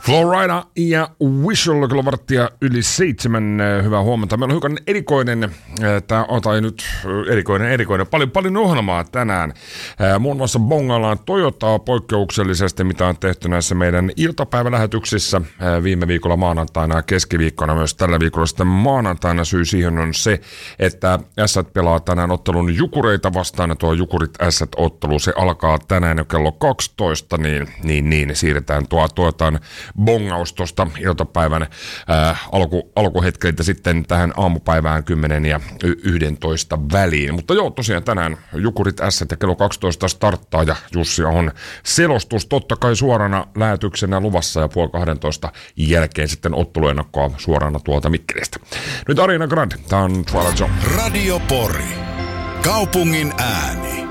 Florida ja Whistle, kello 6:07. Hyvää huomenta. Meillä on hiukan erikoinen, paljon ohjelmaa tänään. Muun muassa bongaillaan Toyotaa poikkeuksellisesti, mitä on tehty näissä meidän iltapäivälähetyksissä viime viikolla maanantaina ja keskiviikkona myös tällä viikolla sitten maanantaina. Syy siihen on se, että Ässät pelaa tänään ottelun Jukureita vastaan, ja tuo Jukurit Ässät-ottelu, se alkaa tänään jo kello 12, niin siirretään tuo Toyotan bongaus tuosta iltapäivän alkuhetkeltä sitten tähän aamupäivään 10 ja 11 väliin. Mutta joo, tosiaan tänään Jukurit Ässät ja kello 12 starttaa, ja Jussi on selostus totta kai suorana lähetyksenä luvassa, ja 11:30 jälkeen sitten otteluennakkoa suorana tuolta Mikkelistä. Nyt Ariana Grande, tämä on Twilight Zone. Radio Pori, kaupungin ääni.